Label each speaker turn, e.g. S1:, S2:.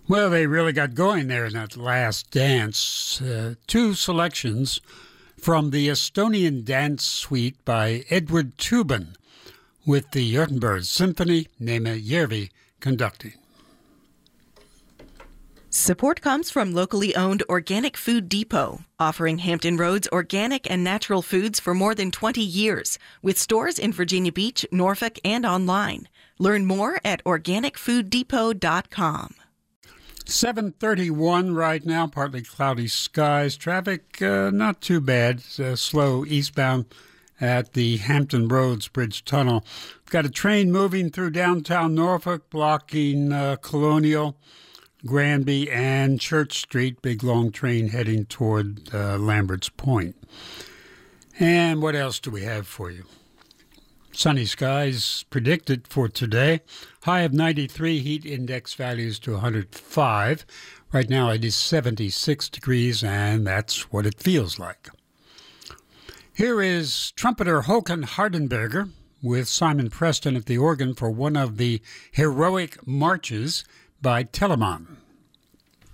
S1: Well, they really got going there in that last dance. Two selections from the Estonian Dance Suite by Edward Tubin, with the Gothenburg Symphony, Neeme Järvi conducting.
S2: Support comes from locally owned Organic Food Depot, offering Hampton Roads organic and natural foods for more than 20 years, with stores in Virginia Beach, Norfolk, and online. Learn more at organicfooddepot.com.
S1: 7:31 right now, partly cloudy skies. Traffic not too bad, slow eastbound at the Hampton Roads Bridge Tunnel. Got a train moving through downtown Norfolk, blocking Colonial, Granby, and Church Street. Big long train heading toward Lambert's Point. And what else do we have for you? Sunny skies predicted for today. High of 93, heat index values to 105. Right now it is 76 degrees, and that's what it feels like. Here is trumpeter Håkan Hardenberger with Simon Preston at the organ for one of the heroic marches by Telemann.